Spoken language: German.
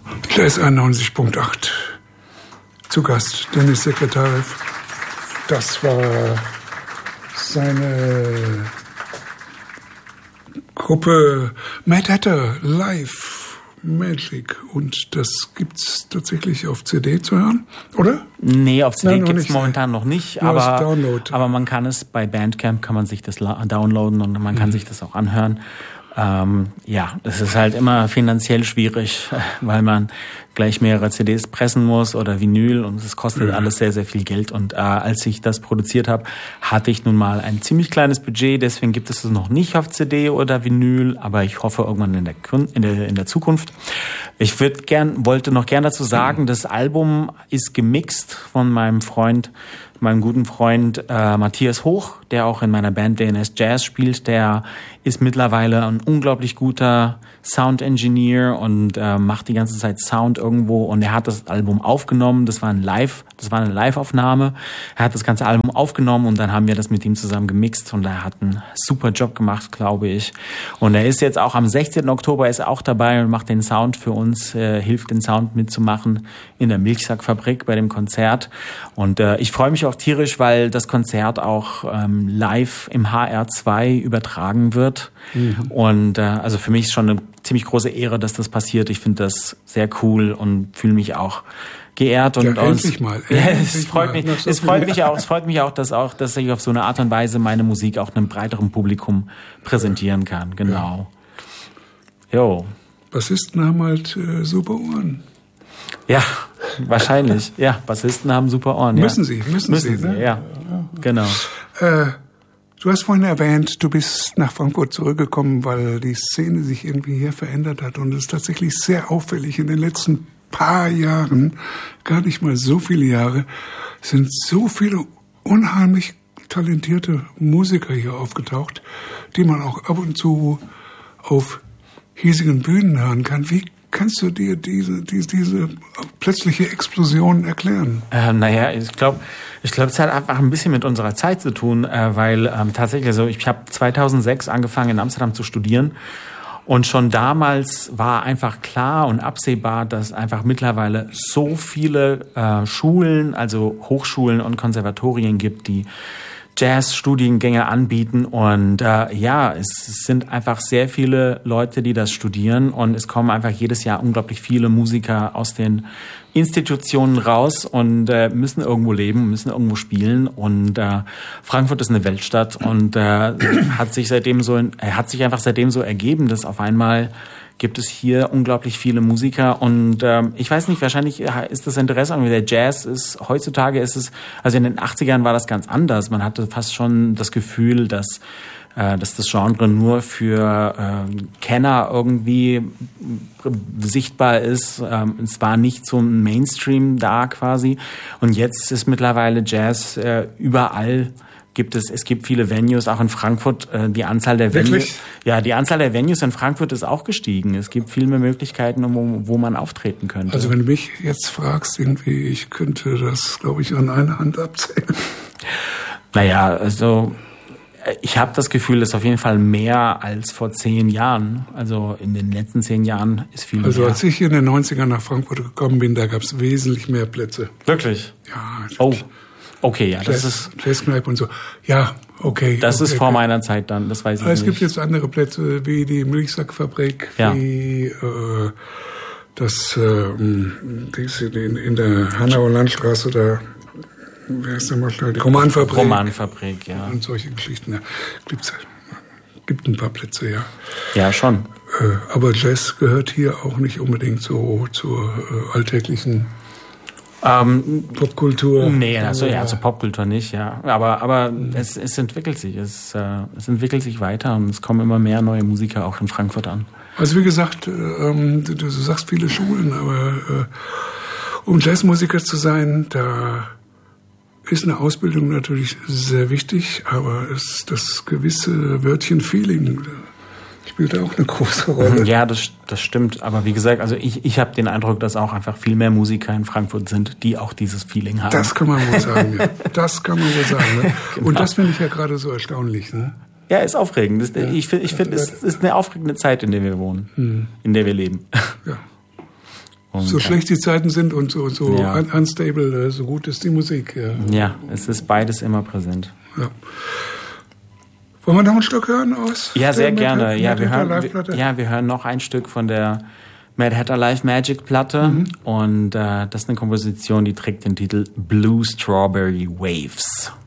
Jazz 91.8. Zu Gast Dennis Sekretarev. Das war seine Gruppe Mad Hatter Live Magic. Und das gibt's tatsächlich auf CD zu hören, oder? Nee, auf CD gibt's momentan noch nicht. Nur als Download. Aber man kann es bei Bandcamp, kann man sich das downloaden und man kann sich das auch anhören. Ja, es ist halt immer finanziell schwierig, weil man gleich mehrere CDs pressen muss oder Vinyl und es kostet alles sehr, sehr viel Geld. Und als ich das produziert habe, hatte ich nun mal ein ziemlich kleines Budget, deswegen gibt es noch nicht auf CD oder Vinyl, aber ich hoffe irgendwann in der Zukunft. Ich wollte noch gern dazu sagen, das Album ist gemixt von meinem guten Freund Matthias Hoch, der auch in meiner Band DNS Jazz spielt. Der ist mittlerweile ein unglaublich guter Sound-Engineer und macht die ganze Zeit Sound irgendwo. Und er hat das Album aufgenommen. Das war eine Live-Aufnahme. Er hat das ganze Album aufgenommen und dann haben wir das mit ihm zusammen gemixt. Und er hat einen super Job gemacht, glaube ich. Und er ist jetzt auch am 16. Oktober ist er auch dabei und macht den Sound für uns, hilft den Sound mitzumachen in der Milchsackfabrik bei dem Konzert. Und ich freue mich auch tierisch, weil das Konzert auch live im HR2 übertragen wird. Und also für mich ist schon eine ziemlich große Ehre, dass das passiert. Ich finde das sehr cool und fühle mich auch geehrt und endlich mal. Es freut mich auch, dass ich auf so eine Art und Weise meine Musik auch einem breiteren Publikum präsentieren kann. Genau. Ja. Jo. Bassisten haben halt super Ohren. Ja, wahrscheinlich. Ja, Bassisten haben super Ohren. Müssen sie, ne? Ja, genau. Du hast vorhin erwähnt, du bist nach Frankfurt zurückgekommen, weil die Szene sich irgendwie hier verändert hat. Und es ist tatsächlich sehr auffällig. In den letzten paar Jahren, gar nicht mal so viele Jahre, sind so viele unheimlich talentierte Musiker hier aufgetaucht, die man auch ab und zu auf hiesigen Bühnen hören kann. Wie kannst du dir diese plötzliche Explosion erklären? Naja, ich glaube, es hat einfach ein bisschen mit unserer Zeit zu tun, weil tatsächlich, also ich habe 2006 angefangen in Amsterdam zu studieren und schon damals war einfach klar und absehbar, dass einfach mittlerweile so viele Schulen, also Hochschulen und Konservatorien gibt, die Jazz-Studiengänge anbieten und es sind einfach sehr viele Leute, die das studieren und es kommen einfach jedes Jahr unglaublich viele Musiker aus den Institutionen raus und müssen irgendwo leben, müssen irgendwo spielen und Frankfurt ist eine Weltstadt und hat sich einfach seitdem so ergeben, dass auf einmal gibt es hier unglaublich viele Musiker und ich weiß nicht, wahrscheinlich ist das Interesse an der Jazz heutzutage also in den 80ern war das ganz anders. Man hatte fast schon das Gefühl, dass das Genre nur für Kenner irgendwie sichtbar ist. Es war nicht so ein Mainstream da quasi und jetzt ist mittlerweile Jazz überall. Es gibt viele Venues, auch in Frankfurt. Die Anzahl der Venues in Frankfurt ist auch gestiegen. Es gibt viel mehr Möglichkeiten, wo man auftreten könnte. Also wenn du mich jetzt fragst, irgendwie, ich könnte das, glaube ich, an einer Hand abzählen. Naja, also ich habe das Gefühl, dass auf jeden Fall mehr als vor 10 Jahren. Also in den letzten 10 Jahren ist viel mehr. Also als ich in den 90ern nach Frankfurt gekommen bin, da gab es wesentlich mehr Plätze. Wirklich? Ja. Oh. Okay, ja, das ist Jazzkneipe und so. Ja, okay. Das ist vor meiner Zeit dann, das weiß ich nicht. Es gibt jetzt andere Plätze wie die Milchsackfabrik, wie das in der Hanauer Landstraße da, wer ist denn mal schnell? Die Romanfabrik. Romanfabrik, ja. Und solche Geschichten. Ja. Gibt ein paar Plätze, ja. Ja, schon. Aber Jazz gehört hier auch nicht unbedingt so zur alltäglichen Popkultur? Nee, also zur Popkultur nicht, ja. Aber es entwickelt sich. Es entwickelt sich weiter und es kommen immer mehr neue Musiker auch in Frankfurt an. Also wie gesagt, du sagst viele Schulen, aber um Jazzmusiker zu sein, da ist eine Ausbildung natürlich sehr wichtig, aber das gewisse Wörtchen Feeling spielt auch eine große Rolle. Ja, das stimmt. Aber wie gesagt, also ich habe den Eindruck, dass auch einfach viel mehr Musiker in Frankfurt sind, die auch dieses Feeling haben. Das kann man wohl sagen, ja. Das kann man wohl sagen. Ne? Genau. Und das finde ich ja gerade so erstaunlich. Ne? Ja, ist aufregend. Ich finde, es ist eine aufregende Zeit, in der wir wohnen, in der wir leben. Ja. Und so schlecht die Zeiten sind und so unstable, so gut ist die Musik. Ja, es ist beides immer präsent. Ja. Wollen wir noch ein Stück hören aus? Ja, sehr gerne. Wir hören noch ein Stück von der Mad Hatter Live Magic Platte. Und das ist eine Komposition, die trägt den Titel Blue Strawberry Waves.